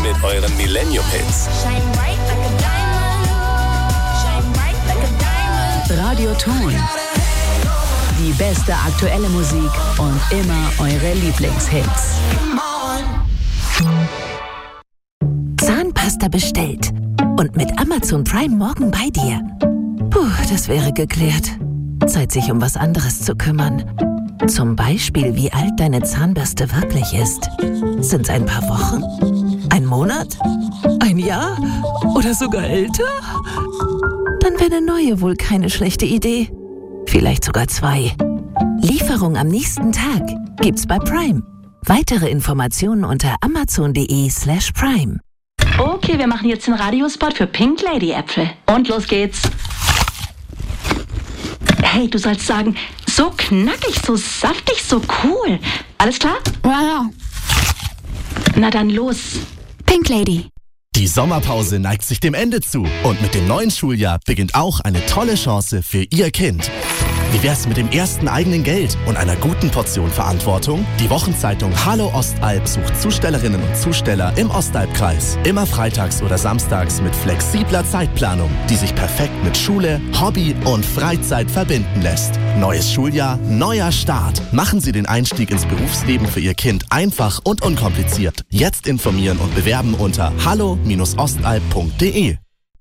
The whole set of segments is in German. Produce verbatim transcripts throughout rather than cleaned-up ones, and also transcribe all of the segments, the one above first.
mit euren Millennium-Hits. Radio Ton. Die beste aktuelle Musik und immer eure Lieblingshits. Zahnpasta bestellt und mit Amazon Prime morgen bei dir. Puh, das wäre geklärt. Zeit, sich um was anderes zu kümmern. Zum Beispiel, wie alt deine Zahnbürste wirklich ist. Sind es ein paar Wochen? Ein Monat? Ein Jahr? Oder sogar älter? Dann wäre eine neue wohl keine schlechte Idee. Vielleicht sogar zwei. Lieferung am nächsten Tag gibt's bei Prime. Weitere Informationen unter amazon.de slash prime. Okay, wir machen jetzt den Radiospot für Pink Lady Äpfel. Und los geht's. Hey, du sollst sagen, so knackig, so saftig, so cool. Alles klar? Ja, ja. Na dann los. Pink Lady. Die Sommerpause neigt sich dem Ende zu und mit dem neuen Schuljahr beginnt auch eine tolle Chance für Ihr Kind. Wie wär's mit dem ersten eigenen Geld und einer guten Portion Verantwortung? Die Wochenzeitung Hallo Ostalb sucht Zustellerinnen und Zusteller im Ostalbkreis. Immer freitags oder samstags mit flexibler Zeitplanung, die sich perfekt mit Schule, Hobby und Freizeit verbinden lässt. Neues Schuljahr, neuer Start. Machen Sie den Einstieg ins Berufsleben für Ihr Kind einfach und unkompliziert. Jetzt informieren und bewerben unter hallo ostalb punkt de.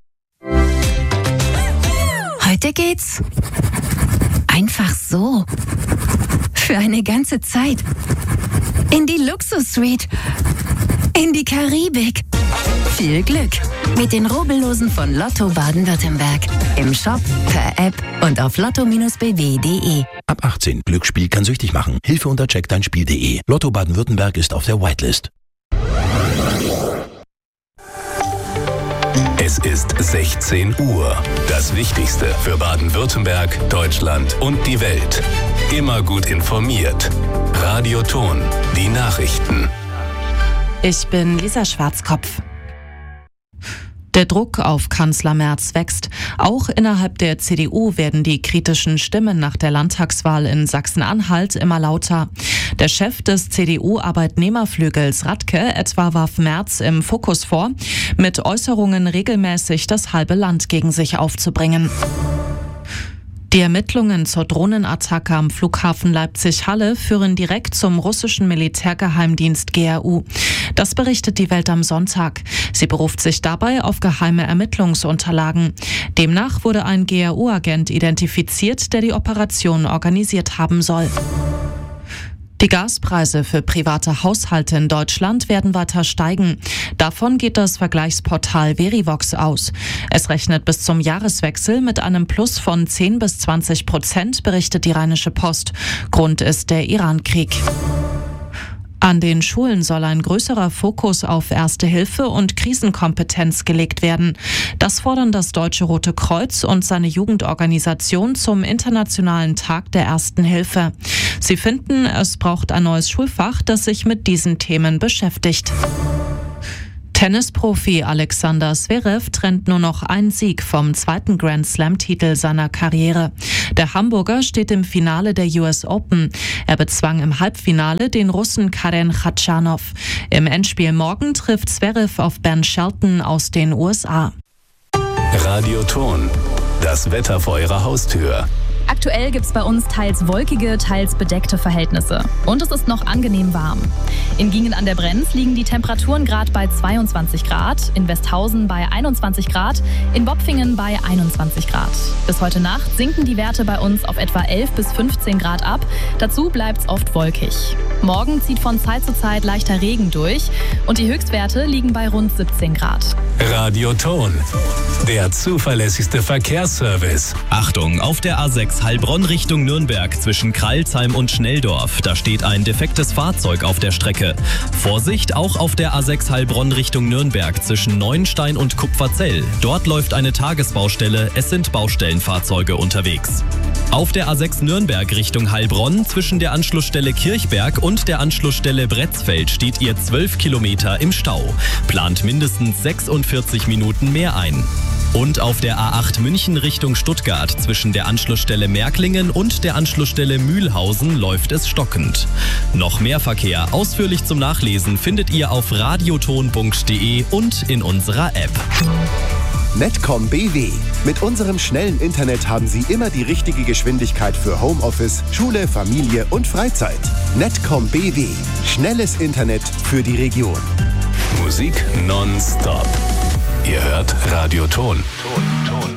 Heute geht's einfach so. Für eine ganze Zeit. In die Luxus-Suite. In die Karibik. Viel Glück mit den Rubbellosen von Lotto Baden-Württemberg. Im Shop, per App und auf lotto Bindestrich b w punkt de. Ab achtzehn. Glücksspiel kann süchtig machen. Hilfe unter check dein Spiel punkt de. Lotto Baden-Württemberg ist auf der Whitelist. Es ist sechzehn Uhr. Das Wichtigste für Baden-Württemberg, Deutschland und die Welt. Immer gut informiert. Radio Ton, die Nachrichten. Ich bin Lisa Schwarzkopf. Der Druck auf Kanzler Merz wächst. Auch innerhalb der C D U werden die kritischen Stimmen nach der Landtagswahl in Sachsen-Anhalt immer lauter. Der Chef des C D U-Arbeitnehmerflügels Radke etwa warf Merz im Fokus vor, mit Äußerungen regelmäßig das halbe Land gegen sich aufzubringen. Die Ermittlungen zur Drohnenattacke am Flughafen Leipzig-Halle führen direkt zum russischen Militärgeheimdienst G R U. Das berichtet die Welt am Sonntag. Sie beruft sich dabei auf geheime Ermittlungsunterlagen. Demnach wurde ein G R U-Agent identifiziert, der die Operation organisiert haben soll. Die Gaspreise für private Haushalte in Deutschland werden weiter steigen. Davon geht das Vergleichsportal Verivox aus. Es rechnet bis zum Jahreswechsel mit einem Plus von zehn bis zwanzig Prozent, berichtet die Rheinische Post. Grund ist der Iran-Krieg. An den Schulen soll ein größerer Fokus auf Erste Hilfe und Krisenkompetenz gelegt werden. Das fordern das Deutsche Rote Kreuz und seine Jugendorganisation zum Internationalen Tag der Ersten Hilfe. Sie finden, es braucht ein neues Schulfach, das sich mit diesen Themen beschäftigt. Tennisprofi Alexander Zverev trennt nur noch einen Sieg vom zweiten Grand-Slam-Titel seiner Karriere. Der Hamburger steht im Finale der U S Open. Er bezwang im Halbfinale den Russen Karen Khachanov. Im Endspiel morgen trifft Zverev auf Ben Shelton aus den U S A. Radio Ton, das Wetter vor Ihrer Haustür. Aktuell gibt es bei uns teils wolkige, teils bedeckte Verhältnisse. Und es ist noch angenehm warm. In Gingen an der Brenz liegen die Temperaturen gerade bei zweiundzwanzig Grad, in Westhausen bei einundzwanzig Grad, in Bopfingen bei einundzwanzig Grad. Bis heute Nacht sinken die Werte bei uns auf etwa elf bis fünfzehn Grad ab. Dazu bleibt es oft wolkig. Morgen zieht von Zeit zu Zeit leichter Regen durch und die Höchstwerte liegen bei rund siebzehn Grad. Radio Ton, der zuverlässigste Verkehrsservice. Achtung, auf der A sechs Heilbronn Richtung Nürnberg zwischen Kralsheim und Schnelldorf. Da steht ein defektes Fahrzeug auf der Strecke. Vorsicht, auch auf der A sechs Heilbronn Richtung Nürnberg zwischen Neuenstein und Kupferzell. Dort läuft eine Tagesbaustelle. Es sind Baustellenfahrzeuge unterwegs. Auf der A sechs Nürnberg Richtung Heilbronn zwischen der Anschlussstelle Kirchberg und der Anschlussstelle Bretzfeld steht ihr zwölf Kilometer im Stau. Plant mindestens sechsundvierzig Minuten mehr ein. Und auf der A acht München Richtung Stuttgart zwischen der Anschlussstelle Märklingen und der Anschlussstelle Mühlhausen läuft es stockend. Noch mehr Verkehr ausführlich zum Nachlesen findet ihr auf radioton punkt de und in unserer App. Netcom B W. Mit unserem schnellen Internet haben Sie immer die richtige Geschwindigkeit für Homeoffice, Schule, Familie und Freizeit. Netcom B W. Schnelles Internet für die Region. Musik nonstop. Ihr hört Radioton. Ton, Ton.